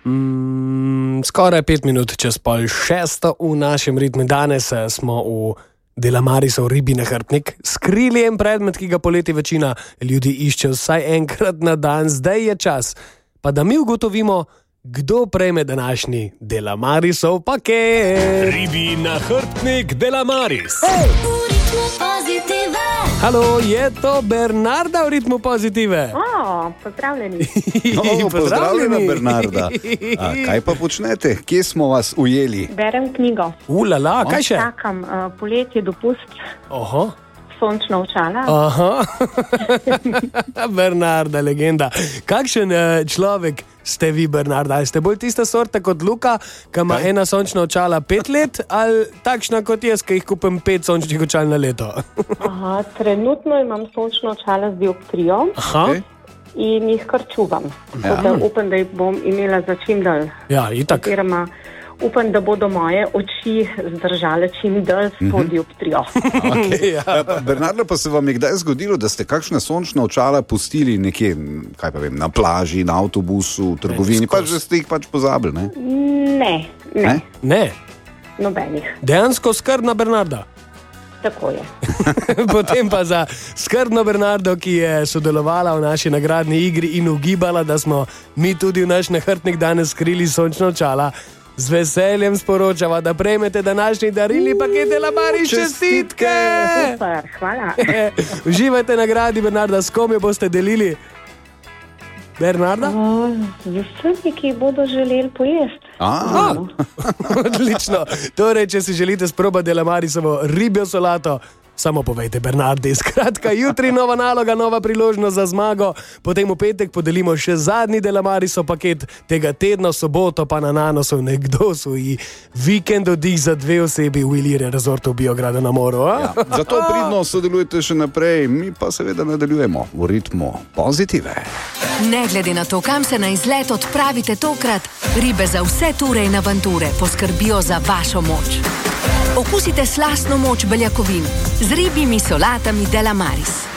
Skoraj 5 minut čez 5:30 v našem ritmu. Danes smo v Delamarisov ribi nahrbtnik. Skrili en predmet, ki ga poleti večina ljudi išče vsaj enkrat na dan. Zdaj je čas, pa da mi ugotovimo, kdo prejme današnji Delamarisov paket. Ribi nahrbtnik Delamaris. Hey! Halo, je to Bernarda v ritmu pozitive? Pozdravljeni. Pozdravljena, Bernarda. Kaj pa počnete? Kje smo vas ujeli? Berem knjigo. Ulala, kaj še? Čakam poletje, dopust, Oho. sončna očala. Aha. Bernarda, legenda. Kakšen človek ste vi, Bernarda? Ali ste bolj tista sorta kot Luka, ki ima ena sončna očala 5 let, ali takšna kot jaz, ki jih kupim 5 sončnih očal na leto? Trenutno imam sončno očala z dioptrijo. Aha. In jih kar čuvam. Upam, da jih bom imela za čim dalj. Ja, itak. Upam, da bodo moje oči zdržale čim dalj s to dioptrijo. Okay. Bernardo, pa se vam je kdaj zgodilo, da ste kakšna sončna očala pustili nekje, kaj pa vem, na plaži, na avtobusu, v trgovini, pa že ste jih pač pozabili, ne? Ne. Nobenih. Dejansko skrbna Bernarda. Tako je. Potem pa za skrbno Bernardo, ki je sodelovala v naši nagradni igri in ugibala, da smo mi tudi v naš nahrbtnik danes skrili sončno očala. Z veseljem sporočava, da prejmete današnji darilni paket Delamaris. Čestitke! Super, hvala. Uživajte nagradi, Bernarda. S kom jo boste delili? Bernarda? Z vsemi, ki bodo želeli pojesti. Odlično. Torej, če si želite sprobati Delamarisovo ribjo solato, samo povejte Bernardi. Skratka, jutri nova naloga, nova priložnost za zmago. Potem v petek podelimo še zadnji Delamarisov paket tega tedna, soboto pa na Nanosu nekdo svoji vikend oddih za 2 osebi v Ilirija Resortu v Biogradu na Moru. Zato pridno sodelujte še naprej, mi pa seveda nadaljujemo v ritmu pozitive. Ne glede na to, kam se na izlet odpravite tokrat, ribe za vse ture in avanture poskrbijo za vašo moč. Okusite slastno moč beljakovin z ribjimi solatami Delamaris.